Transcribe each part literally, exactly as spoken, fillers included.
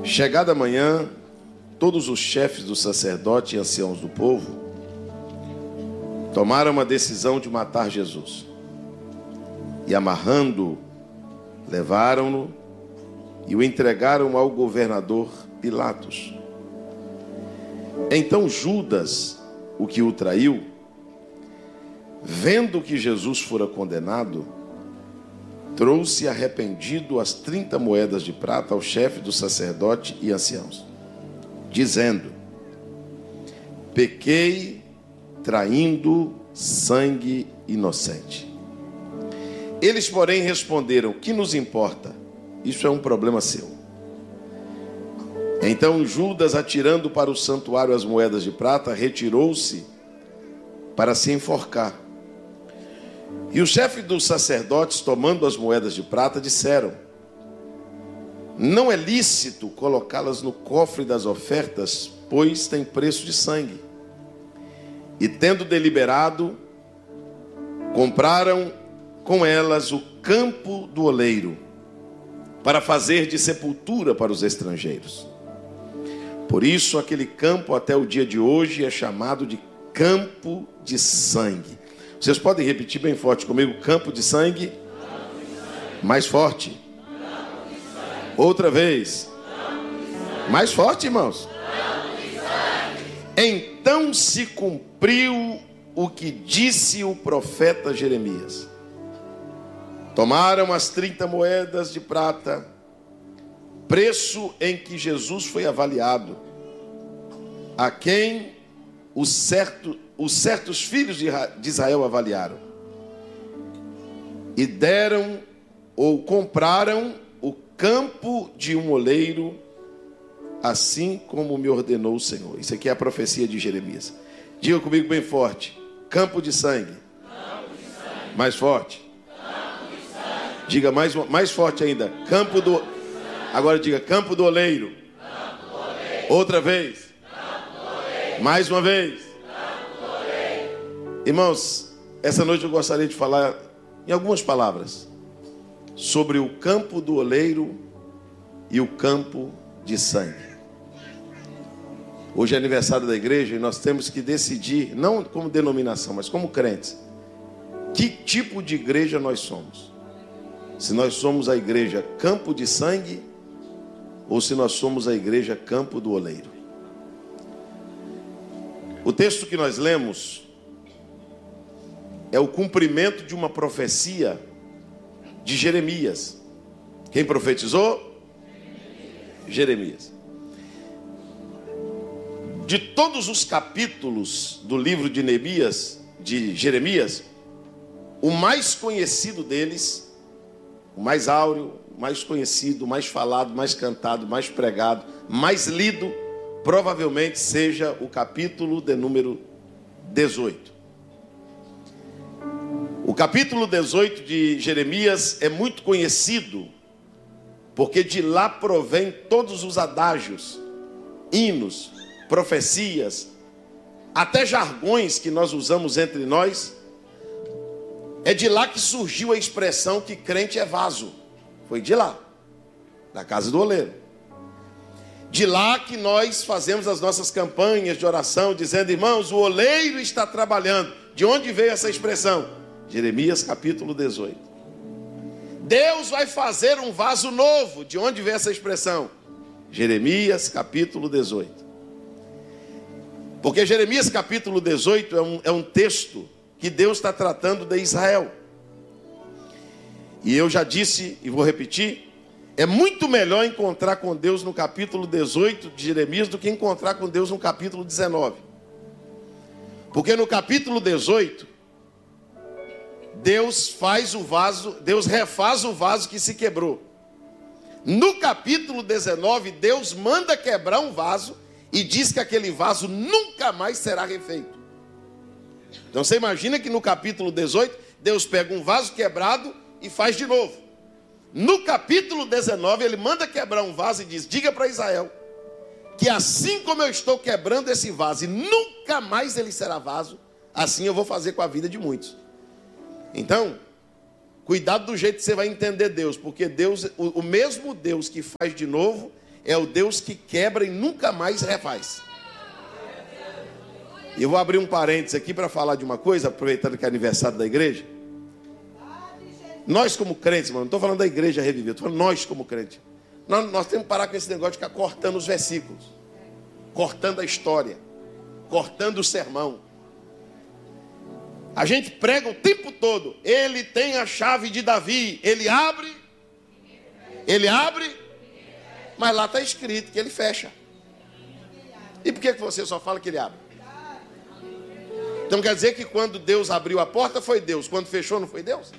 Chegada a manhã, todos os chefes do sacerdote e anciãos do povo tomaram uma decisão de matar Jesus. E amarrando-o, levaram-no e o entregaram ao governador Pilatos. Então Judas, o que o traiu, vendo que Jesus fora condenado, trouxe arrependido as trinta moedas de prata ao chefe do sacerdote e anciãos, dizendo: pequei traindo sangue inocente. Eles, porém, responderam: que nos importa? Isso é um problema seu. Então Judas, atirando para o santuário as moedas de prata, retirou-se para se enforcar. E o chefe dos sacerdotes, tomando as moedas de prata, disseram: não é lícito colocá-las no cofre das ofertas, pois tem preço de sangue. E tendo deliberado, compraram com elas o campo do oleiro, para fazer de sepultura para os estrangeiros. Por isso aquele campo até o dia de hoje é chamado de campo de sangue. Vocês podem repetir bem forte comigo: campo de sangue? Campo de sangue. Mais forte. Campo de sangue. Outra vez. Campo de sangue. Mais forte, irmãos. Campo de sangue. Então se cumpriu o que disse o profeta Jeremias. Tomaram as trinta moedas de prata, preço em que Jesus foi avaliado, a quem os, certo, os certos filhos de Israel avaliaram, e deram ou compraram o campo de um oleiro, assim como me ordenou o Senhor. Isso aqui é a profecia de Jeremias. Diga comigo bem forte: campo de sangue. Campo de sangue. Mais forte. Diga mais, mais forte ainda: campo do... Agora diga: campo do oleiro. Campo do oleiro. Outra vez. Campo do oleiro. Mais uma vez. Campo do oleiro. Irmãos, essa noite eu gostaria de falar em algumas palavras sobre o campo do oleiro e o campo de sangue. Hoje é aniversário da igreja e nós temos que decidir, não como denominação, mas como crentes, que tipo de igreja nós somos. Se nós somos a igreja campo de sangue ou se nós somos a igreja campo do oleiro. O texto que nós lemos é o cumprimento de uma profecia de Jeremias. Quem profetizou? Jeremias. De todos os capítulos do livro de Neemias, de Jeremias, o mais conhecido deles, o mais áureo, o mais conhecido, o mais falado, mais cantado, mais pregado, mais lido, provavelmente seja o capítulo de número dezoito. O capítulo dezoito de Jeremias é muito conhecido, porque de lá provém todos os adágios, hinos, profecias, até jargões que nós usamos entre nós. É de lá que surgiu a expressão que crente é vaso. Foi de lá, da casa do oleiro. De lá que nós fazemos as nossas campanhas de oração, dizendo: irmãos, o oleiro está trabalhando. De onde veio essa expressão? Jeremias capítulo dezoito. Deus vai fazer um vaso novo. De onde veio essa expressão? Jeremias capítulo dezoito. Porque Jeremias capítulo dezoito é um, é um texto que Deus está tratando de Israel. E eu já disse e vou repetir: é muito melhor encontrar com Deus no capítulo dezoito de Jeremias do que encontrar com Deus no capítulo dezenove. Porque no capítulo dezoito, Deus faz o vaso, Deus refaz o vaso que se quebrou. No capítulo dezenove, Deus manda quebrar um vaso e diz que aquele vaso nunca mais será refeito. Então você imagina que no capítulo dezoito, Deus pega um vaso quebrado e faz de novo. No capítulo dezenove, ele manda quebrar um vaso e diz: diga para Israel que assim como eu estou quebrando esse vaso e nunca mais ele será vaso, assim eu vou fazer com a vida de muitos. Então, cuidado do jeito que você vai entender Deus, porque Deus, o, o mesmo Deus que faz de novo, é o Deus que quebra e nunca mais refaz. E eu vou abrir um parênteses aqui para falar de uma coisa, aproveitando que é aniversário da igreja. Nós como crentes, mano, não estou falando da igreja reviver, estou falando nós como crentes. Nós, nós temos que parar com esse negócio de ficar cortando os versículos, cortando a história, cortando o sermão. A gente prega o tempo todo, ele tem a chave de Davi, ele abre, ele abre, mas lá está escrito que ele fecha. E por que você só fala que ele abre? Então quer dizer que quando Deus abriu a porta foi Deus, quando fechou não foi Deus?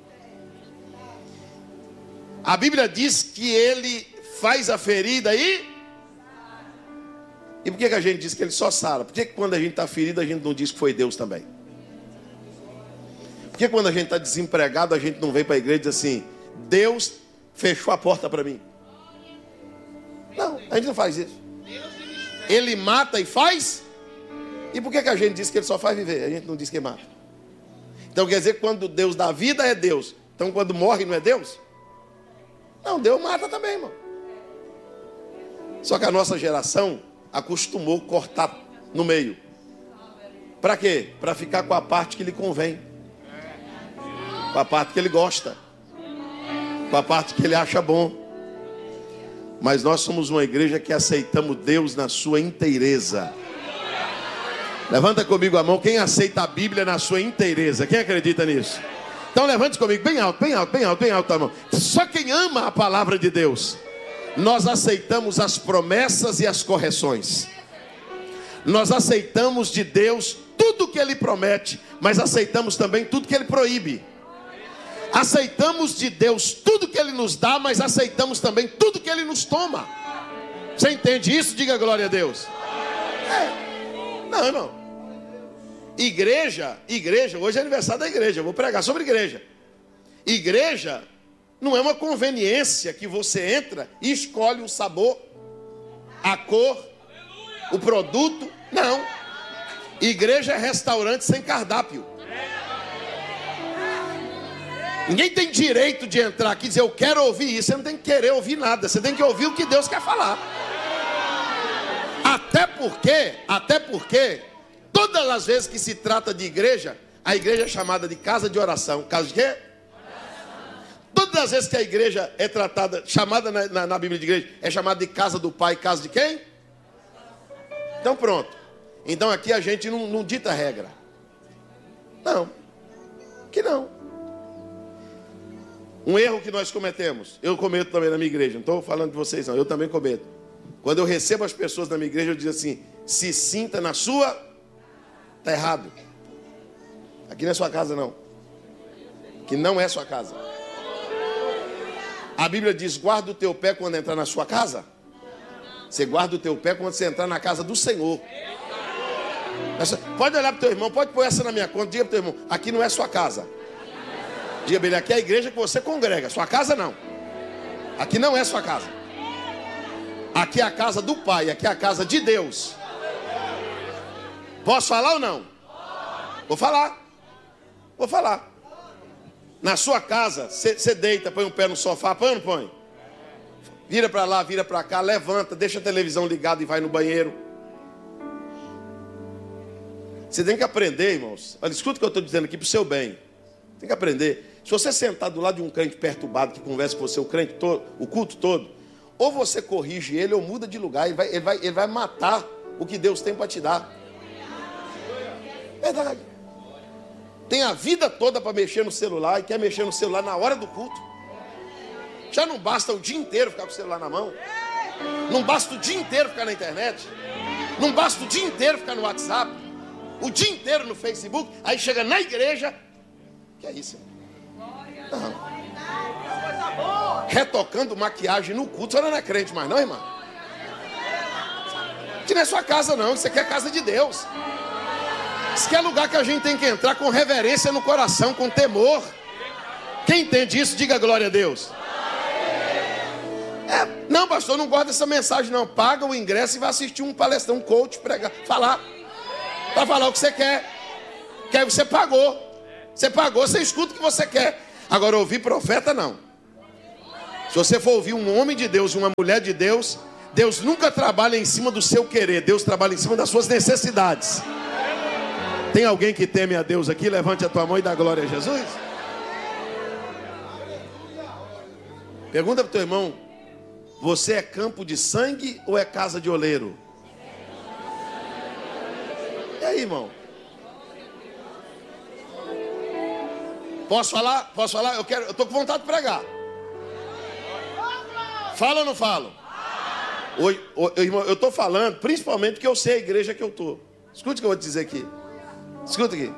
A Bíblia diz que ele faz a ferida e... E por que, que a gente diz que ele só sara? Por que, que quando a gente está ferido a gente não diz que foi Deus também? Por que quando a gente está desempregado a gente não vem para a igreja e diz assim, Deus fechou a porta para mim? Não, a gente não faz isso. Ele mata e faz? E por que, que a gente diz que ele só faz viver? A gente não diz que mata. Então quer dizer que quando Deus dá vida é Deus. Então quando morre não é Deus? Não, Deus mata também, irmão. Só que a nossa geração acostumou cortar no meio. Para quê? Para ficar com a parte que lhe convém. Com a parte que ele gosta. Com a parte que ele acha bom. Mas nós somos uma igreja que aceitamos Deus na sua inteireza. Levanta comigo a mão quem aceita a Bíblia na sua inteireza. Quem acredita nisso? Então levante comigo bem alto, bem alto, bem alto, bem alto a mão. Só quem ama a palavra de Deus. Nós aceitamos as promessas e as correções. Nós aceitamos de Deus tudo que Ele promete, mas aceitamos também tudo que Ele proíbe. Aceitamos de Deus tudo que Ele nos dá, mas aceitamos também tudo que Ele nos toma. Você entende isso? Diga glória a Deus. É. Não, irmão. Igreja, igreja, hoje é aniversário da igreja, eu vou pregar sobre igreja. Igreja não é uma conveniência que você entra e escolhe o sabor, a cor, o produto. Não. Igreja é restaurante sem cardápio. Ninguém tem direito de entrar aqui e dizer eu quero ouvir isso. Você não tem que querer ouvir nada, você tem que ouvir o que Deus quer falar. Até porque, até porque todas as vezes que se trata de igreja, a igreja é chamada de casa de oração. Casa de quê? Oração. Todas as vezes que a igreja é tratada, chamada na, na, na Bíblia de igreja, é chamada de casa do Pai, casa de quem? Então pronto. Então aqui a gente não, não dita regra. Não. Que não. Um erro que nós cometemos, eu cometo também na minha igreja, não estou falando de vocês não, eu também cometo. Quando eu recebo as pessoas na minha igreja, eu digo assim, se sinta na sua... Está errado. Aqui não é sua casa não. Que não é sua casa. A Bíblia diz, guarda o teu pé quando entrar na sua casa. Você guarda o teu pé quando você entrar na casa do Senhor. Pode olhar para o teu irmão, pode pôr essa na minha conta, diga para o teu irmão, aqui não é sua casa. Diga para ele, aqui é a igreja que você congrega, sua casa não. Aqui não é sua casa. Aqui é a casa do Pai, aqui é a casa de Deus. Posso falar ou não? Vou falar. Vou falar. Na sua casa, você deita, põe um pé no sofá, põe ou não põe? Vira para lá, vira para cá, levanta, deixa a televisão ligada e vai no banheiro. Você tem que aprender, irmãos. Olha, escuta o que eu estou dizendo aqui para o seu bem. Tem que aprender. Se você sentar do lado de um crente perturbado que conversa com você o crente todo, o culto todo, ou você corrige ele ou muda de lugar. Ele vai, ele vai, ele vai matar o que Deus tem para te dar. Verdade. Tem a vida toda para mexer no celular e quer mexer no celular na hora do culto. Já não basta o dia inteiro ficar com o celular na mão. Não basta o dia inteiro ficar na internet. Não basta o dia inteiro ficar no WhatsApp. O dia inteiro no Facebook. Aí chega na igreja. Que é isso? Não. Retocando maquiagem no culto. Você não é crente mais não, irmão? Que não é sua casa não. Isso aqui é casa de Deus. Isso aqui é lugar que a gente tem que entrar com reverência no coração, com temor. Quem entende isso, diga glória a Deus. É, não, pastor, não gosto dessa mensagem não. Paga o ingresso e vai assistir um palestrão, um coach, pregar, falar. Para falar o que você quer. Que você pagou. Você pagou, você escuta o que você quer. Agora, ouvir profeta, não. Se você for ouvir um homem de Deus e uma mulher de Deus, Deus nunca trabalha em cima do seu querer, Deus trabalha em cima das suas necessidades. Tem alguém que teme a Deus aqui? Levante a tua mão e dá glória a Jesus. Pergunta para o teu irmão: você é campo de sangue ou é casa de oleiro? E aí, irmão? Posso falar? Posso falar? Eu quero, eu tô com vontade de pregar. Fala ou não falo? Oi, oi, irmão, eu tô falando principalmente porque eu sei a igreja que eu tô. Escute o que eu vou te dizer aqui. Escuta aqui.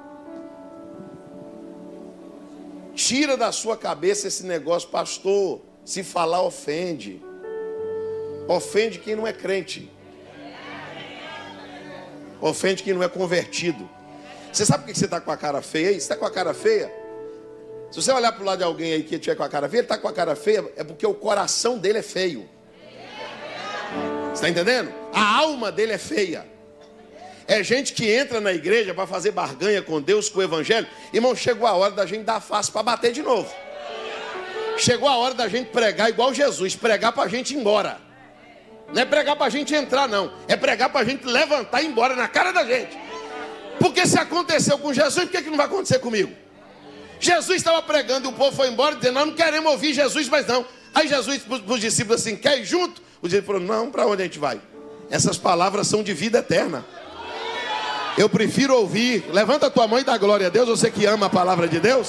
Tira da sua cabeça esse negócio, pastor. Se falar ofende. Ofende quem não é crente. Ofende quem não é convertido. Você sabe por que você está com a cara feia aí? Você está com a cara feia? Se você olhar para o lado de alguém aí que estiver com a cara feia, ele está com a cara feia, é porque o coração dele é feio. Você está entendendo? A alma dele é feia. É gente que entra na igreja para fazer barganha com Deus, com o evangelho. Irmão, chegou a hora da gente dar face para bater de novo. Chegou a hora da gente pregar igual Jesus, pregar para a gente ir embora. Não é pregar para a gente entrar, não. É pregar para a gente levantar e ir embora na cara da gente. Porque se aconteceu com Jesus, por que, que não vai acontecer comigo? Jesus estava pregando e o povo foi embora dizendo: nós não queremos ouvir Jesus mais não. Aí Jesus para os discípulos assim: quer ir junto? Os discípulos falaram: não, para onde a gente vai? Essas palavras são de vida eterna. Eu prefiro ouvir. Levanta a tua mão e dá glória a Deus. Você que ama a palavra de Deus.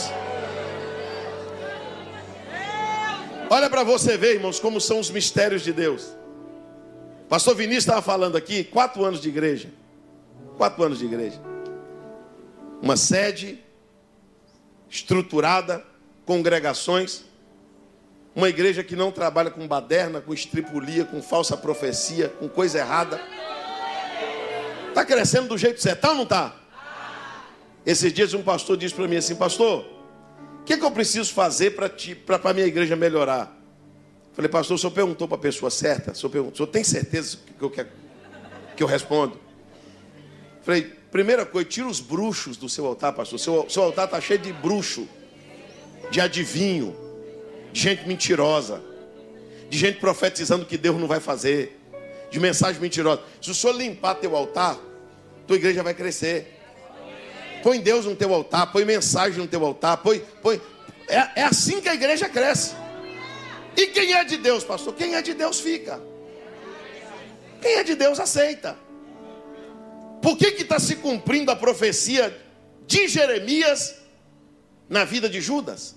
Olha para você ver, irmãos, como são os mistérios de Deus. Pastor Vinícius estava falando aqui, quatro anos de igreja. Quatro anos de igreja. Uma sede estruturada, congregações. Uma igreja que não trabalha com baderna, com estripulia, com falsa profecia, com coisa errada. Está crescendo do jeito certo, tá ou não está? Esses dias um pastor disse para mim assim: pastor, o que, que eu preciso fazer para a minha igreja melhorar? Falei: pastor, o senhor perguntou para a pessoa certa? O senhor, perguntou, o senhor tem certeza que eu, quero, que eu respondo? Falei: primeira coisa, tira os bruxos do seu altar, pastor. Seu, seu altar está cheio de bruxo, de adivinho, de gente mentirosa, de gente profetizando que Deus não vai fazer, de mensagem mentirosa. Se o senhor limpar teu altar, tua igreja vai crescer. Põe Deus no teu altar, põe mensagem no teu altar, põe, põe... É, é assim que a igreja cresce. E quem é de Deus, pastor? Quem é de Deus fica. Quem é de Deus aceita. Por que que está se cumprindo a profecia de Jeremias na vida de Judas?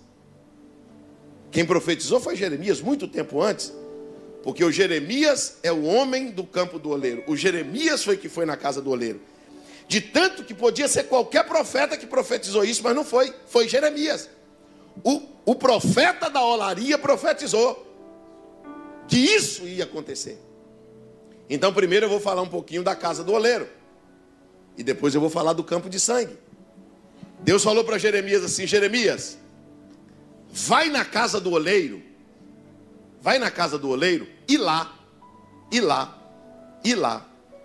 Quem profetizou foi Jeremias, muito tempo antes. Porque o Jeremias é o homem do campo do oleiro. O Jeremias foi que foi na casa do oleiro. De tanto que podia ser qualquer profeta que profetizou isso, mas não foi. Foi Jeremias. O, o profeta da olaria profetizou que isso ia acontecer. Então primeiro eu vou falar um pouquinho da casa do oleiro. E depois eu vou falar do campo de sangue. Deus falou para Jeremias assim: Jeremias, vai na casa do oleiro. Vai na casa do oleiro e lá, e lá, e lá,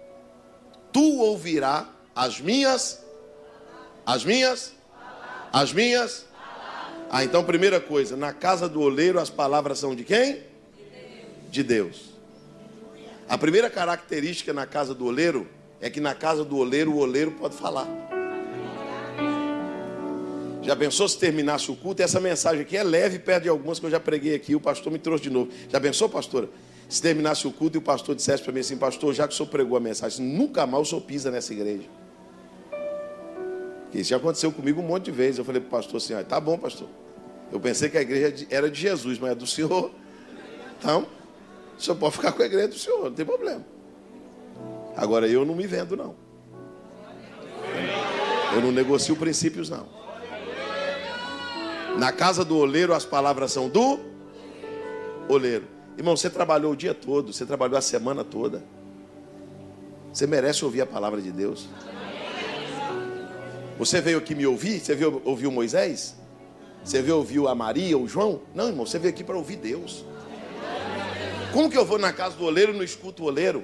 tu ouvirás as minhas, as minhas, as minhas. Ah, então primeira coisa, na casa do oleiro as palavras são de quem? De Deus. A primeira característica na casa do oleiro é que na casa do oleiro o oleiro pode falar. Já pensou se terminasse o culto? Essa mensagem aqui é leve, perto de algumas que eu já preguei aqui. O pastor me trouxe de novo. Já pensou, pastora? Se terminasse o culto e o pastor dissesse para mim assim: pastor, já que o senhor pregou a mensagem, nunca mais o senhor pisa nessa igreja. Isso já aconteceu comigo um monte de vezes. Eu falei para o pastor assim: ah, tá bom, pastor. Eu pensei que a igreja era de Jesus, mas é do senhor. Então, o senhor pode ficar com a igreja do senhor, não tem problema. Agora eu não me vendo, não. Eu não negocio princípios, não. Na casa do oleiro as palavras são do oleiro. Irmão, você trabalhou o dia todo, você trabalhou a semana toda. Você merece ouvir a palavra de Deus. Você veio aqui me ouvir? Você veio ouvir o Moisés? Você veio ouvir a Maria, o João? Não, irmão, você veio aqui para ouvir Deus. Como que eu vou na casa do oleiro e não escuto o oleiro?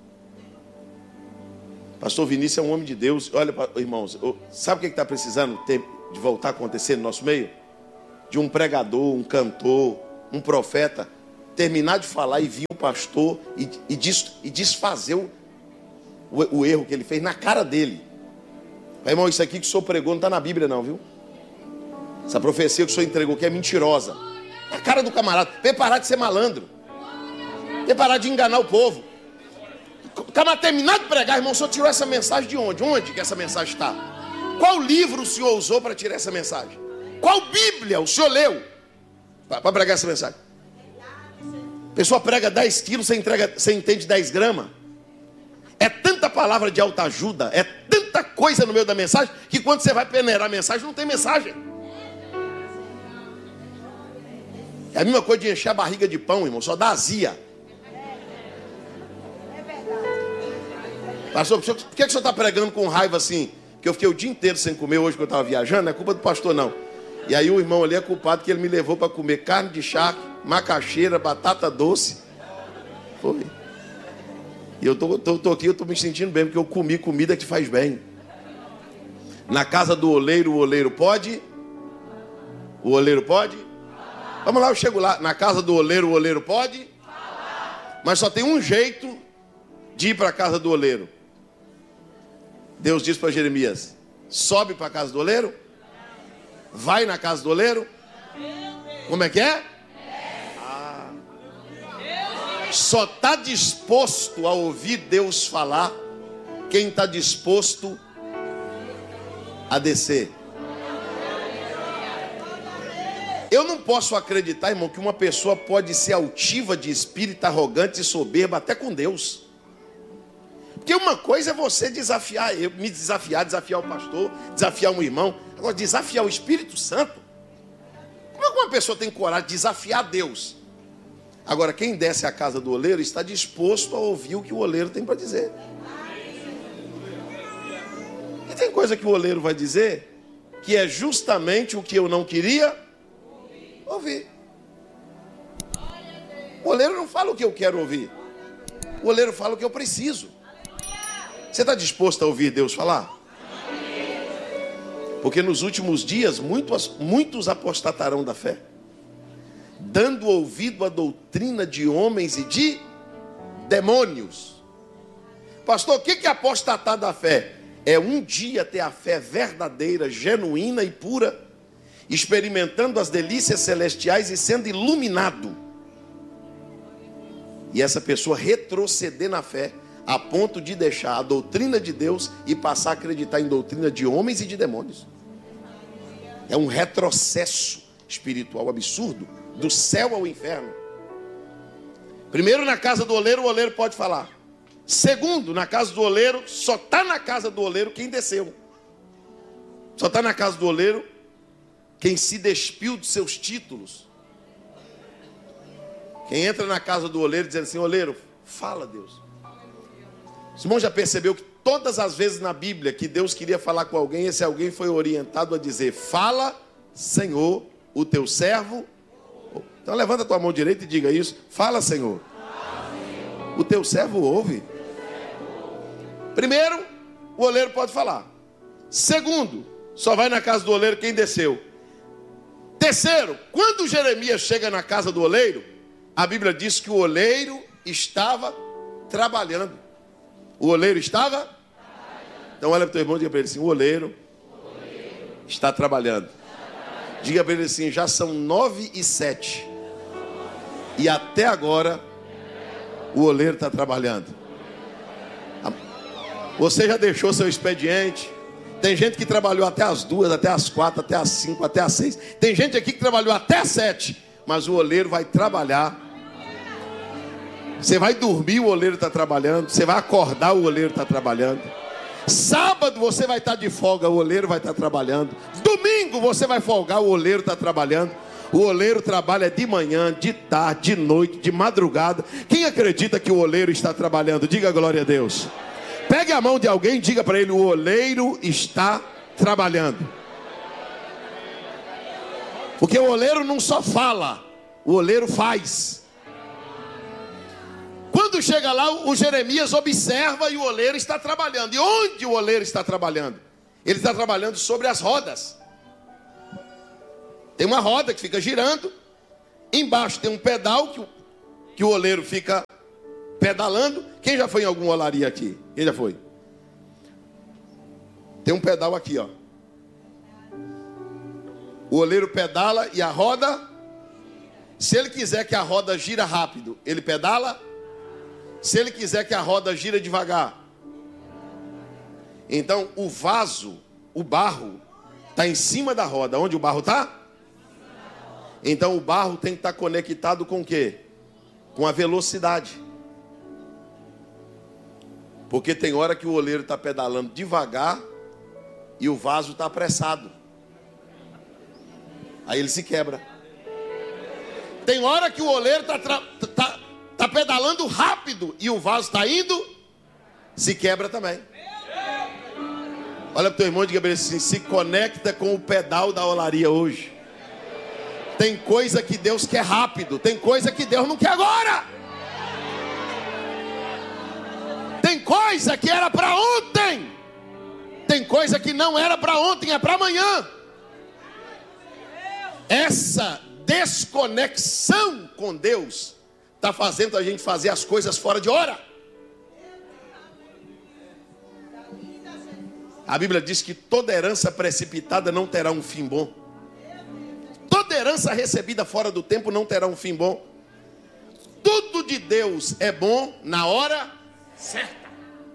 Pastor Vinícius é um homem de Deus. Olha, irmãos, sabe o que está precisando ter, de voltar a acontecer no nosso meio? De um pregador, um cantor, um profeta terminar de falar e vir um pastor e, e, des, e desfazer o, o, o erro que ele fez na cara dele. Mas, irmão, isso aqui que o senhor pregou não está na Bíblia não, viu? Essa profecia que o senhor entregou aqui é mentirosa. Na cara do camarada. Vem parar de ser malandro. Vem parar de enganar o povo. O camarada terminar de pregar, irmão, o senhor tirou essa mensagem de onde? Onde que essa mensagem está? Qual livro o senhor usou para tirar essa mensagem? Qual Bíblia o senhor leu para pregar essa mensagem? A pessoa prega dez quilos, você, entrega, você entende dez gramas. É tanta palavra de autoajuda, é tanta coisa no meio da mensagem, que quando você vai peneirar a mensagem, não tem mensagem. É a mesma coisa de encher a barriga de pão, irmão, só dá azia. Pastor, por que o senhor está pregando com raiva assim? Que eu fiquei o dia inteiro sem comer hoje que eu estava viajando, não é culpa do pastor não. E aí o irmão ali é culpado que ele me levou para comer carne de charque, macaxeira, batata doce. Foi. E eu tô, tô, tô aqui, eu estou me sentindo bem, porque eu comi comida que faz bem. Na casa do oleiro, o oleiro pode? O oleiro pode? Vamos lá, eu chego lá. Na casa do oleiro, o oleiro pode? Mas só tem um jeito de ir para a casa do oleiro. Deus diz para Jeremias: sobe para a casa do oleiro? Vai na casa do oleiro? Como é que é? Ah. Só está disposto a ouvir Deus falar quem está disposto a descer. Eu não posso acreditar, irmão, que uma pessoa pode ser altiva de espírito, arrogante e soberba até com Deus. Porque uma coisa é você desafiar, eu, me desafiar, desafiar o pastor, desafiar um irmão. Agora, desafiar o Espírito Santo. Como é que uma pessoa tem coragem de desafiar Deus? Agora, quem desce à casa do oleiro está disposto a ouvir o que o oleiro tem para dizer. E tem coisa que o oleiro vai dizer que é justamente o que eu não queria ouvir. O oleiro não fala o que eu quero ouvir. O oleiro fala o que eu preciso. Você está disposto a ouvir Deus falar? Porque nos últimos dias muitos, muitos apostatarão da fé, dando ouvido à doutrina de homens e de demônios. Pastor, o que é apostatar da fé? É um dia ter a fé verdadeira, genuína e pura, experimentando as delícias celestiais e sendo iluminado. E essa pessoa retroceder na fé, a ponto de deixar a doutrina de Deus e passar a acreditar em doutrina de homens e de demônios. É um retrocesso espiritual absurdo, do céu ao inferno. Primeiro, na casa do oleiro, o oleiro pode falar. Segundo, na casa do oleiro, só está na casa do oleiro quem desceu. Só está na casa do oleiro quem se despiu de seus títulos. Quem entra na casa do oleiro dizendo assim: oleiro, fala, Deus. O irmão já percebeu que todas as vezes na Bíblia que Deus queria falar com alguém, esse alguém foi orientado a dizer: fala, Senhor, o teu servo. Então levanta a tua mão direita e diga isso: fala, Senhor, o teu servo ouve. Primeiro, o oleiro pode falar. Segundo, só vai na casa do oleiro quem desceu. Terceiro, quando Jeremias chega na casa do oleiro, a Bíblia diz que o oleiro estava trabalhando. O oleiro estava? Trabalhando. Então olha para o teu irmão e diga para ele assim: o oleiro, o oleiro está trabalhando. trabalhando. Diga para ele assim: já são nove e sete. E até agora o oleiro está trabalhando. Você já deixou seu expediente. Tem gente que trabalhou até as duas, até as quatro, até as cinco, até as seis. Tem gente aqui que trabalhou até as sete. Mas o oleiro vai trabalhar. Você vai dormir, o oleiro está trabalhando. Você vai acordar, o oleiro está trabalhando. Sábado você vai estar de folga, o oleiro vai estar trabalhando. Domingo você vai folgar, o oleiro está trabalhando. O oleiro trabalha de manhã, de tarde, de noite, de madrugada. Quem acredita que o oleiro está trabalhando? Diga glória a Deus. Pegue a mão de alguém e diga para ele: o oleiro está trabalhando. Porque o oleiro não só fala, o oleiro faz. Quando chega lá, o Jeremias observa e o oleiro está trabalhando. E onde o oleiro está trabalhando? Ele está trabalhando sobre as rodas. Tem uma roda que fica girando. Embaixo tem um pedal que o, que o oleiro fica pedalando. Quem já foi em alguma olaria aqui? Quem já foi? Tem um pedal aqui, ó. O oleiro pedala e a roda. Se ele quiser que a roda gira rápido, ele pedala. Se ele quiser que a roda gira devagar. Então o vaso, o barro, está em cima da roda. Onde o barro está? Então o barro tem que estar conectado com o quê? Com a velocidade. Porque tem hora que o oleiro está pedalando devagar e o vaso está apressado. Aí ele se quebra. Tem hora que o oleiro está tá, tá pedalando rápido e o vaso está indo, se quebra também. Olha para o teu irmão e diga assim: se conecta com o pedal da olaria hoje. Tem coisa que Deus quer rápido, tem coisa que Deus não quer agora. Tem coisa que era para ontem, tem coisa que não era para ontem, é para amanhã. Essa desconexão com Deus está fazendo a gente fazer as coisas fora de hora. A Bíblia diz que toda herança precipitada não terá um fim bom. Toda herança recebida fora do tempo não terá um fim bom. Tudo de Deus é bom na hora certa.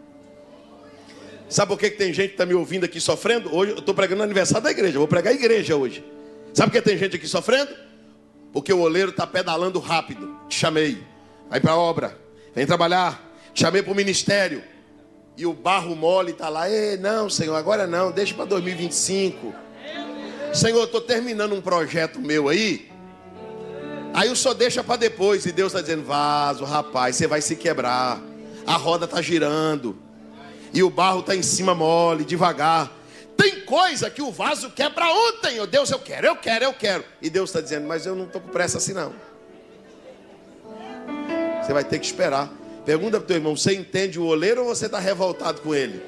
Sabe por que que tem gente que está me ouvindo aqui sofrendo? Hoje eu estou pregando no aniversário da igreja, vou pregar a igreja hoje. Sabe por que tem gente aqui sofrendo? Porque o oleiro está pedalando rápido. Te chamei, vai para a obra, vem trabalhar. Te chamei para o ministério. E o barro mole está lá. Ei, não, Senhor, agora não, deixa para dois mil e vinte e cinco. Senhor, eu estou terminando um projeto meu aí. Aí o Senhor deixa para depois. E Deus está dizendo: vaso, rapaz, você vai se quebrar. A roda está girando. E o barro está em cima mole, devagar. Tem coisa que o vaso quer para ontem. Oh, Deus, eu quero, eu quero, eu quero. E Deus está dizendo: mas eu não estou com pressa assim não. Você vai ter que esperar. Pergunta para o teu irmão: você entende o oleiro ou você está revoltado com ele?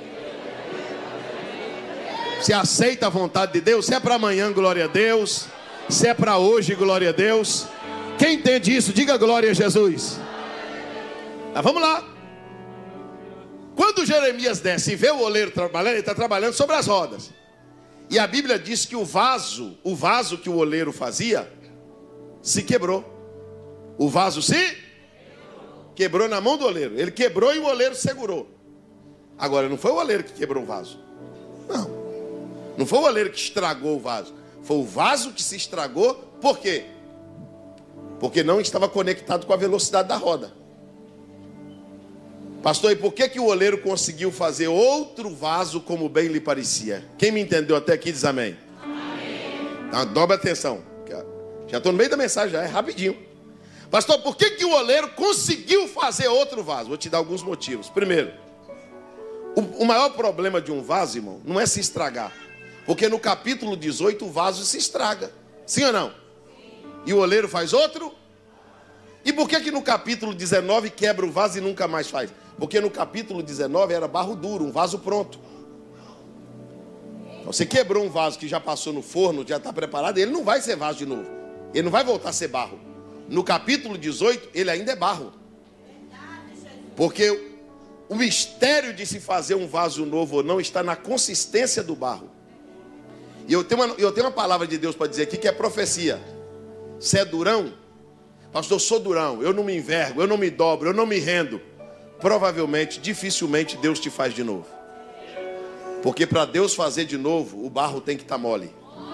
Você aceita a vontade de Deus? Se é para amanhã, glória a Deus. Se é para hoje, glória a Deus. Quem entende isso, diga glória a Jesus. Tá, vamos lá. Quando Jeremias desce e vê o oleiro trabalhando, ele está trabalhando sobre as rodas. E a Bíblia diz que o vaso, o vaso que o oleiro fazia, se quebrou. O vaso se quebrou na mão do oleiro. Ele quebrou e o oleiro segurou. Agora, não foi o oleiro que quebrou o vaso. Não. Não foi o oleiro que estragou o vaso. Foi o vaso que se estragou. Por quê? Porque não estava conectado com a velocidade da roda. Pastor, e por que que o oleiro conseguiu fazer outro vaso como bem lhe parecia? Quem me entendeu até aqui diz amém. Amém. Então, dobra atenção. Já estou no meio da mensagem, já é rapidinho. Pastor, por que que o oleiro conseguiu fazer outro vaso? Vou te dar alguns motivos. Primeiro, o, o maior problema de um vaso, irmão, não é se estragar. Porque no capítulo dezoito o vaso se estraga. Sim ou não? E o oleiro faz outro? E por que que no capítulo dezenove quebra o vaso e nunca mais faz? Porque no capítulo dezenove era barro duro, um vaso pronto. Então, você quebrou um vaso que já passou no forno, já está preparado, ele não vai ser vaso de novo. Ele não vai voltar a ser barro. No capítulo dezoito, ele ainda é barro. Porque o mistério de se fazer um vaso novo ou não está na consistência do barro. E eu tenho uma, eu tenho uma palavra de Deus para dizer aqui que é profecia. Se é durão, pastor, eu sou durão, eu não me envergo, eu não me dobro, eu não me rendo. Provavelmente, dificilmente Deus te faz de novo. Porque para Deus fazer de novo, o barro tem que estar mole.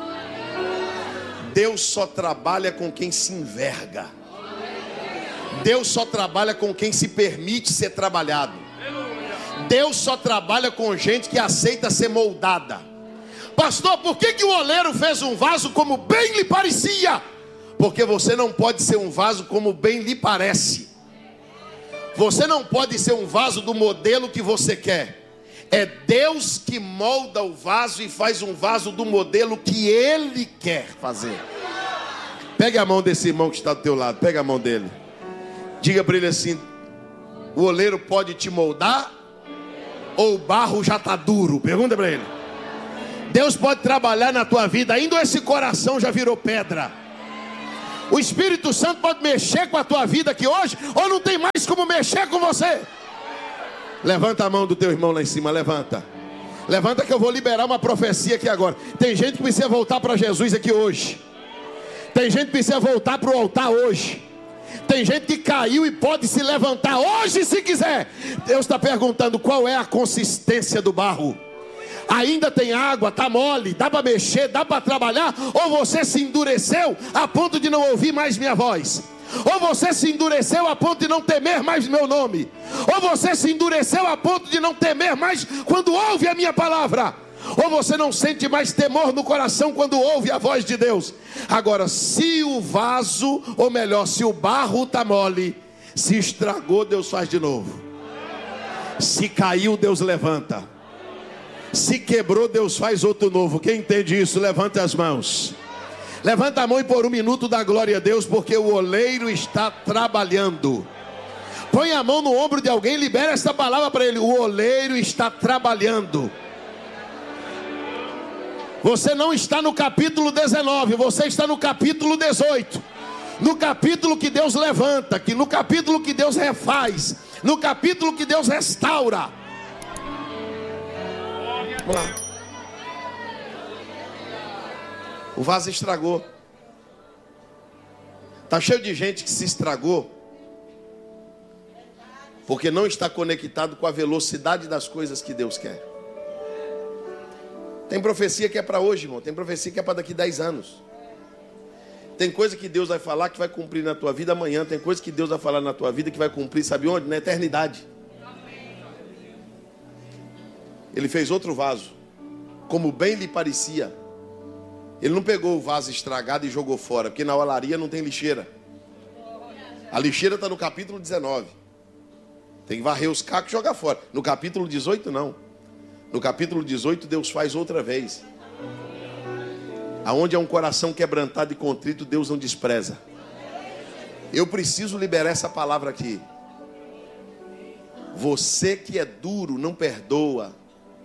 Deus só trabalha com quem se enverga. Deus só trabalha com quem se permite ser trabalhado. Deus só trabalha com gente que aceita ser moldada. Pastor, por que que o oleiro fez um vaso como bem lhe parecia? Porque você não pode ser um vaso como bem lhe parece. Você não pode ser um vaso do modelo que você quer. É Deus que molda o vaso e faz um vaso do modelo que Ele quer fazer. Pega a mão desse irmão que está do teu lado. Pega a mão dele. Diga para ele assim: o oleiro pode te moldar ou o barro já está duro? Pergunta para ele. Deus pode trabalhar na tua vida, ainda esse coração já virou pedra. O Espírito Santo pode mexer com a tua vida aqui hoje, ou não tem mais como mexer com você. Levanta a mão do teu irmão lá em cima, levanta. Levanta que eu vou liberar uma profecia aqui agora. Tem gente que precisa voltar para Jesus aqui hoje. Tem gente que precisa voltar para o altar hoje. Tem gente que caiu e pode se levantar hoje se quiser. Deus está perguntando qual é a consistência do barro. Ainda tem água, está mole, dá para mexer, dá para trabalhar? Ou você se endureceu a ponto de não ouvir mais minha voz? Ou você se endureceu a ponto de não temer mais meu nome? Ou você se endureceu a ponto de não temer mais quando ouve a minha palavra? Ou você não sente mais temor no coração quando ouve a voz de Deus? Agora, se o vaso, ou melhor, se o barro está mole, se estragou, Deus faz de novo. Se caiu, Deus levanta. Se quebrou, Deus faz outro novo. Quem entende isso, levanta as mãos. Levanta a mão e por um minuto dá glória a Deus, porque o oleiro está trabalhando. Põe a mão no ombro de alguém e libera essa palavra para ele. O oleiro está trabalhando. Você não está no capítulo dezenove, você está no capítulo dezoito. No capítulo que Deus levanta, que no capítulo que Deus refaz, no capítulo que Deus restaura. Vamos lá. O vaso estragou. Está cheio de gente que se estragou porque não está conectado com a velocidade das coisas que Deus quer. Tem profecia que é para hoje, irmão. Tem profecia que é para daqui a dez anos. Tem coisa que Deus vai falar que vai cumprir na tua vida amanhã. Tem coisa que Deus vai falar na tua vida que vai cumprir, sabe onde? Na eternidade. Ele fez outro vaso, como bem lhe parecia. Ele não pegou o vaso estragado e jogou fora, porque na olaria não tem lixeira. A lixeira está no capítulo dezenove. Tem que varrer os cacos e jogar fora. No capítulo dezoito não. No capítulo dezoito Deus faz outra vez. Aonde é um coração quebrantado e contrito, Deus não despreza. Eu preciso liberar essa palavra aqui. Você que é duro, não perdoa.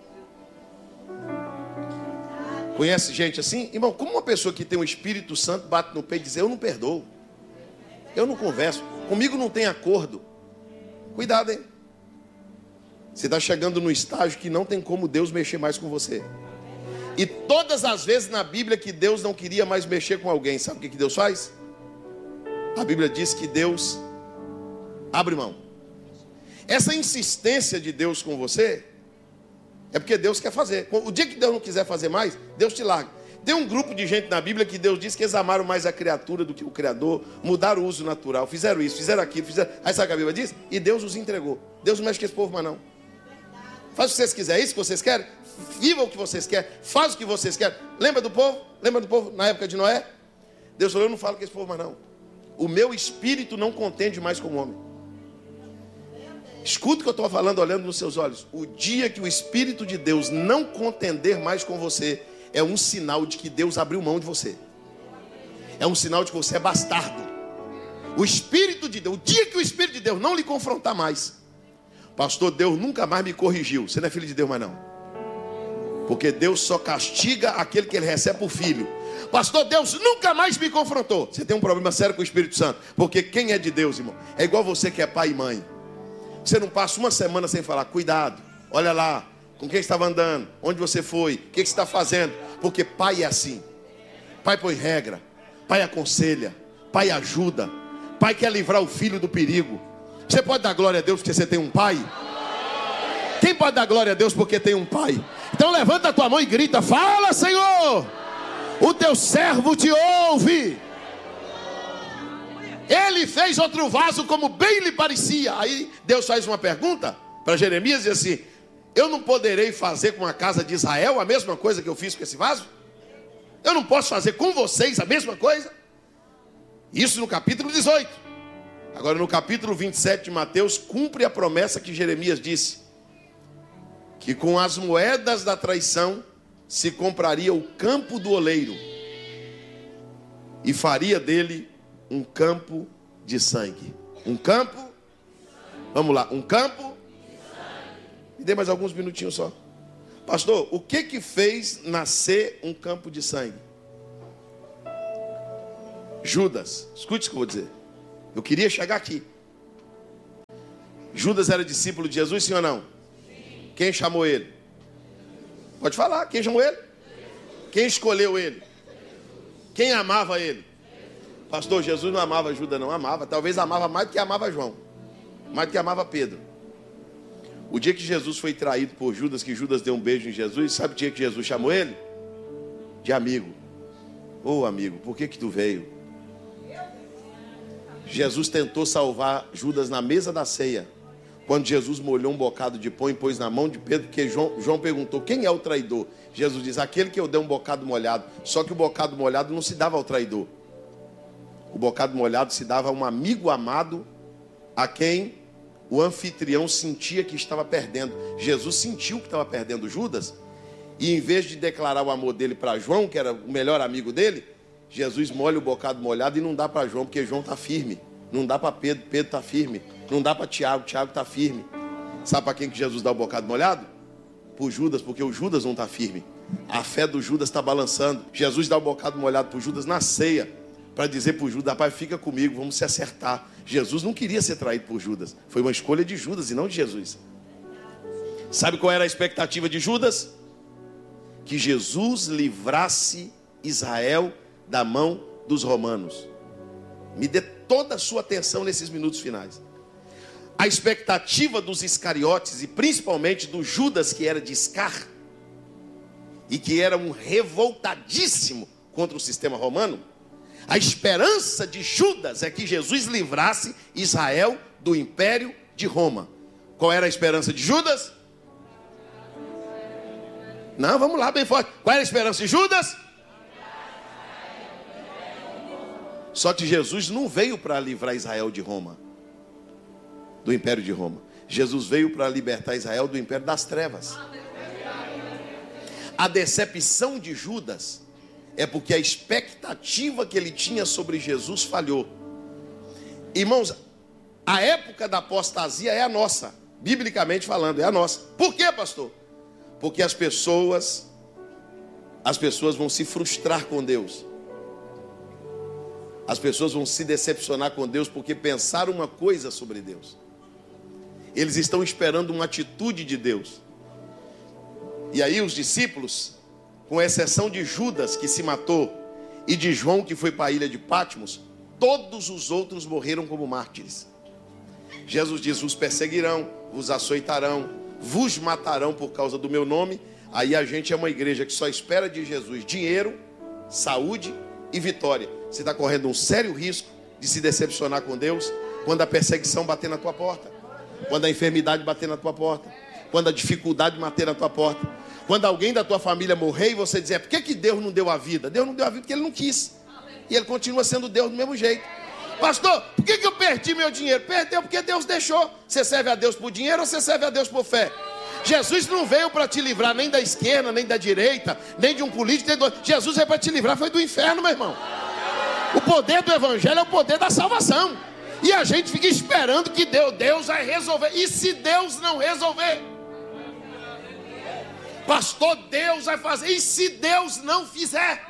Conhece gente assim? Irmão, como uma pessoa que tem o Espírito Santo bate no peito e diz: eu não perdoo, eu não converso, comigo não tem acordo. Cuidado, hein? Você está chegando no estágio que não tem como Deus mexer mais com você. E todas as vezes na Bíblia que Deus não queria mais mexer com alguém, sabe o que Deus faz? A Bíblia diz que Deus abre mão. Essa insistência de Deus com você é porque Deus quer fazer. O dia que Deus não quiser fazer mais, Deus te larga. Tem um grupo de gente na Bíblia que Deus diz que eles amaram mais a criatura do que o Criador, mudaram o uso natural, fizeram isso, fizeram aquilo, fizeram... Aí sabe o que a Bíblia diz? E Deus os entregou. Deus não mexe com esse povo mais não. Faz o que vocês quiserem, é isso que vocês querem? Viva o que vocês querem, faz o que vocês querem. Lembra do povo? Lembra do povo na época de Noé? Deus falou: eu não falo com esse povo mais não. O meu espírito não contende mais com o homem. Escuta o que eu estou falando olhando nos seus olhos. O dia que o Espírito de Deus não contender mais com você, é um sinal de que Deus abriu mão de você. É um sinal de que você é bastardo. O Espírito de Deus, o dia que o Espírito de Deus não lhe confrontar mais: pastor, Deus nunca mais me corrigiu. Você não é filho de Deus mais não. Porque Deus só castiga aquele que ele recebe por filho. Pastor, Deus nunca mais me confrontou. Você tem um problema sério com o Espírito Santo. Porque quem é de Deus, irmão, é igual você que é pai e mãe. Você não passa uma semana sem falar: cuidado, olha lá, com quem estava andando, onde você foi, o que você está fazendo. Porque pai é assim. Pai põe regra, pai aconselha, pai ajuda, pai quer livrar o filho do perigo. Você pode dar glória a Deus porque você tem um pai? Quem pode dar glória a Deus porque tem um pai? Então levanta a tua mão e grita: fala, Senhor, o teu servo te ouve. Ele fez outro vaso como bem lhe parecia. Aí Deus faz uma pergunta para Jeremias e diz assim: eu não poderei fazer com a casa de Israel a mesma coisa que eu fiz com esse vaso? Eu não posso fazer com vocês a mesma coisa? Isso no capítulo dezoito. Agora no capítulo vinte e sete de Mateus, cumpre a promessa que Jeremias disse: que com as moedas da traição se compraria o campo do oleiro e faria dele um campo de sangue. Um campo, vamos lá, um campo. Me dê mais alguns minutinhos só. Pastor, o que que fez nascer um campo de sangue? Judas, escute o que eu vou dizer. Eu queria chegar aqui. Judas era discípulo de Jesus, sim ou não? Sim. Quem chamou ele? Pode falar, quem chamou ele? Quem escolheu ele? Quem amava ele? Pastor, Jesus não amava Judas, não amava. Talvez amava mais do que amava João, mais do que amava Pedro. O dia que Jesus foi traído por Judas, que Judas deu um beijo em Jesus, sabe o dia que Jesus chamou ele? De amigo. Ô oh, amigo, por que que tu veio? Jesus tentou salvar Judas na mesa da ceia, quando Jesus molhou um bocado de pão e pôs na mão de Pedro, porque João, João perguntou, quem é o traidor? Jesus diz, aquele que eu dei um bocado molhado. Só que o bocado molhado não se dava ao traidor. O bocado molhado se dava a um amigo amado, a quem o anfitrião sentia que estava perdendo. Jesus sentiu que estava perdendo Judas, e em vez de declarar o amor dele para João, que era o melhor amigo dele, Jesus molha o bocado molhado e não dá para João, porque João está firme. Não dá para Pedro, Pedro está firme. Não dá para Tiago, Tiago está firme. Sabe para quem que Jesus dá o bocado molhado? Por Judas, porque o Judas não está firme. A fé do Judas está balançando. Jesus dá o bocado molhado para Judas na ceia, para dizer para o Judas, rapaz, fica comigo, vamos se acertar. Jesus não queria ser traído por Judas. Foi uma escolha de Judas e não de Jesus. Sabe qual era a expectativa de Judas? Que Jesus livrasse Israel da mão dos romanos. Me dê toda a sua atenção nesses minutos finais. A expectativa dos iscariotes, e principalmente do Judas, que era de Iscar, e que era um revoltadíssimo contra o sistema romano, a esperança de Judas é que Jesus livrasse Israel do império de Roma. Qual era a esperança de Judas? Não, vamos lá, bem forte. Qual era a esperança de Judas? Só que Jesus não veio para livrar Israel de Roma, do império de Roma. Jesus veio para libertar Israel do império das trevas. A decepção de Judas é porque a expectativa que ele tinha sobre Jesus falhou. Irmãos, a época da apostasia é a nossa, biblicamente falando, é a nossa. Por quê, pastor? Porque as pessoas, as pessoas vão se frustrar com Deus. As pessoas vão se decepcionar com Deus porque pensaram uma coisa sobre Deus. Eles estão esperando uma atitude de Deus. E aí os discípulos, com exceção de Judas, que se matou, e de João, que foi para a ilha de Patmos, todos os outros morreram como mártires. Jesus diz, vos perseguirão, vos açoitarão, vos matarão por causa do meu nome. Aí a gente é uma igreja que só espera de Jesus dinheiro, saúde e vitória. Você está correndo um sério risco de se decepcionar com Deus quando a perseguição bater na tua porta, quando a enfermidade bater na tua porta, quando a dificuldade bater na tua porta, quando alguém da tua família morrer e você dizer, por que que Deus não deu a vida? Deus não deu a vida porque Ele não quis, e Ele continua sendo Deus do mesmo jeito. Pastor, por que que eu perdi meu dinheiro? Perdeu porque Deus deixou. Você serve a Deus por dinheiro ou você serve a Deus por fé? Jesus não veio para te livrar nem da esquerda, nem da direita, nem de um político, nem do... Jesus veio para te livrar, foi do inferno, meu irmão. O poder do evangelho é o poder da salvação. E a gente fica esperando que Deus, Deus vai resolver. E se Deus não resolver? Pastor, Deus vai fazer. E se Deus não fizer?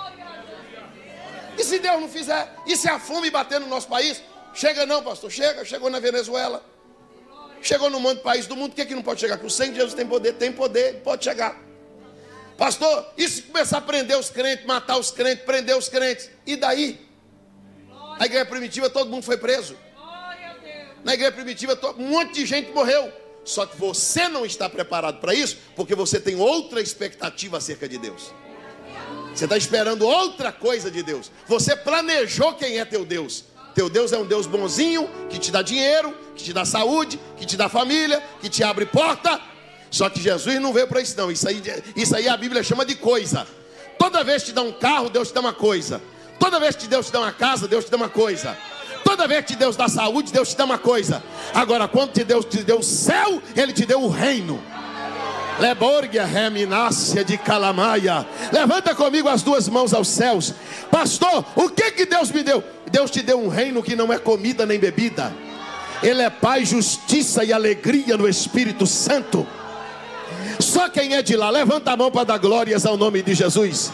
E se Deus não fizer? E se a fome bater no nosso país? Chega não, pastor, chega. Chegou na Venezuela. Chegou no monte de país do mundo. Por que que não pode chegar? Porque o sangue de Jesus tem poder. Tem poder, pode chegar. Pastor, e se começar a prender os crentes, matar os crentes, prender os crentes? E daí? Na igreja primitiva todo mundo foi preso. Na igreja primitiva um monte de gente morreu. Só que você não está preparado para isso, porque você tem outra expectativa acerca de Deus. Você está esperando outra coisa de Deus. Você planejou quem é teu Deus. Teu Deus é um Deus bonzinho, que te dá dinheiro, que te dá saúde, que te dá família, que te abre porta. Só que Jesus não veio para isso não. Isso aí, isso aí a Bíblia chama de coisa. Toda vez que te dá um carro, Deus te dá uma coisa. Toda vez que Deus te dá uma casa, Deus te dá uma coisa. Toda vez que Deus dá saúde, Deus te dá uma coisa. Agora, quando Deus te deu o céu, Ele te deu o reino. Leborgia reminácia de calamaia. Levanta comigo as duas mãos aos céus. Pastor, o que que Deus me deu? Deus te deu um reino que não é comida nem bebida. Ele é paz, justiça e alegria no Espírito Santo. Só quem é de lá, levanta a mão para dar glórias ao nome de Jesus.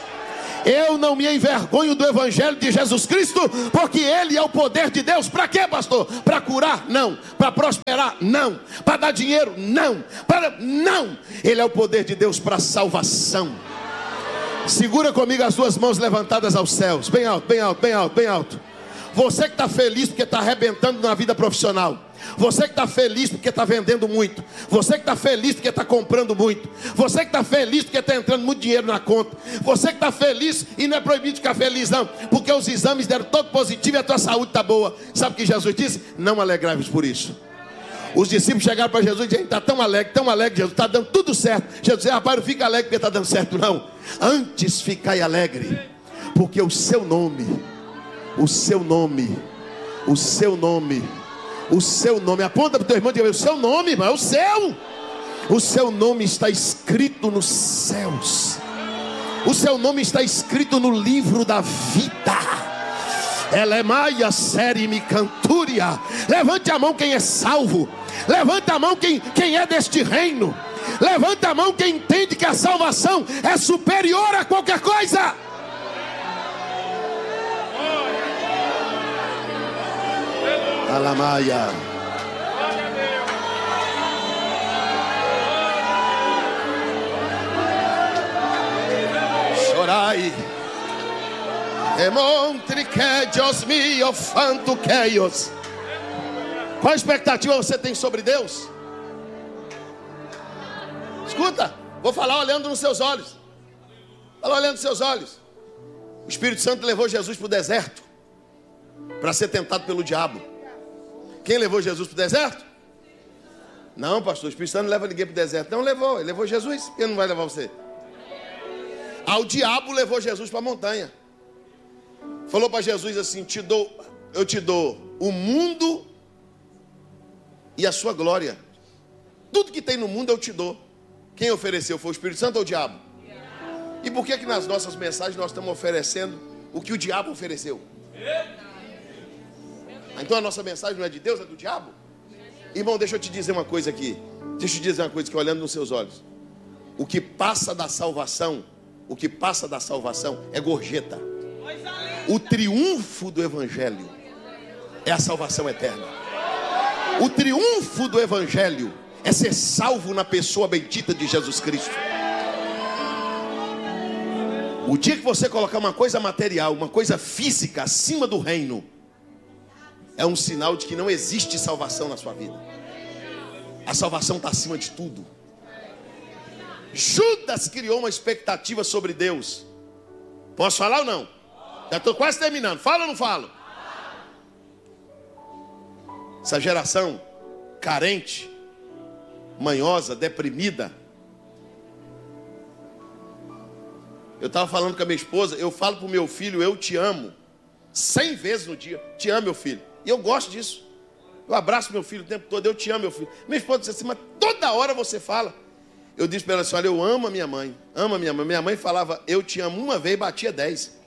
Eu não me envergonho do evangelho de Jesus Cristo, porque ele é o poder de Deus. Para quê, pastor? Para curar? Não. Para prosperar? Não. Para dar dinheiro? Não. Para... Não. Ele é o poder de Deus para salvação. Segura comigo as duas mãos levantadas aos céus. Bem alto, bem alto, bem alto, bem alto. Você que está feliz porque está arrebentando na vida profissional. Você que está feliz porque está vendendo muito. Você que está feliz porque está comprando muito. Você que está feliz porque está entrando muito dinheiro na conta. Você que está feliz, e não é proibido ficar feliz não, porque os exames deram todo positivo e a tua saúde está boa. Sabe o que Jesus disse? Não alegrai-vos por isso. Os discípulos chegaram para Jesus e disseram: está tão alegre, tão alegre, Jesus, está dando tudo certo. Jesus disse: rapaz, não fica alegre porque está dando certo não. Antes ficai alegre, porque o seu nome, o seu nome, o seu nome, o seu nome, aponta para o teu irmão e diga: o seu nome, irmão, é o seu. O seu nome está escrito nos céus. O seu nome está escrito no livro da vida. Elemaia serimi cantúria. Levante a mão quem é salvo. Levante a mão quem, quem é deste reino. Levante a mão quem entende que a salvação é superior a qualquer coisa. Alamaia. Chorai. Demontre que Deus mio fanto queios. Qual expectativa você tem sobre Deus? Escuta, vou falar olhando nos seus olhos. Fala olhando nos seus olhos. O Espírito Santo levou Jesus para o deserto para ser tentado pelo diabo. Quem levou Jesus para o deserto? Não, pastor, o Espírito Santo não leva ninguém para o deserto. Não levou, ele levou Jesus. Por que não vai levar você? Ah, o diabo levou Jesus para a montanha. Falou para Jesus assim: te dou, eu te dou o mundo e a sua glória. Tudo que tem no mundo eu te dou. Quem ofereceu foi o Espírito Santo ou o diabo? E por que que nas nossas mensagens nós estamos oferecendo o que o diabo ofereceu? Então a nossa mensagem não é de Deus, é do diabo? Irmão, deixa eu te dizer uma coisa aqui. Deixa eu te dizer uma coisa que olhando nos seus olhos. O que passa da salvação, o que passa da salvação é gorjeta. O triunfo do evangelho é a salvação eterna. O triunfo do evangelho é ser salvo na pessoa bendita de Jesus Cristo. O dia que você colocar uma coisa material, uma coisa física acima do reino, é um sinal de que não existe salvação na sua vida. A salvação está acima de tudo. Judas criou uma expectativa sobre Deus. Posso falar ou não? Já estou quase terminando. Fala ou não falo? Essa geração carente, manhosa, deprimida. Eu estava falando com a minha esposa. Eu falo para o meu filho: eu te amo cem vezes no dia. Te amo, meu filho. E eu gosto disso. Eu abraço meu filho o tempo todo. Eu te amo, meu filho. Minha esposa disse assim: mas toda hora você fala. Eu disse para ela assim: olha, eu amo a minha mãe. Amo a minha mãe. Minha mãe falava eu te amo uma vez e batia dez.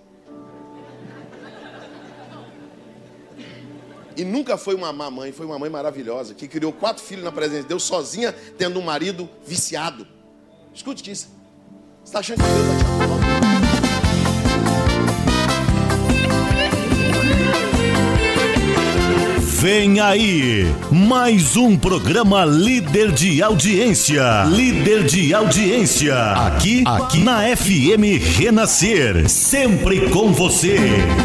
E nunca foi uma má mãe, foi uma mãe maravilhosa, que criou quatro filhos na presença de Deus, sozinha, tendo um marido viciado. Escute isso. Você está achando que Deus vai te amar? Vem aí, mais um programa líder de audiência. Líder de audiência. Aqui, aqui na F M Renascer. Sempre com você.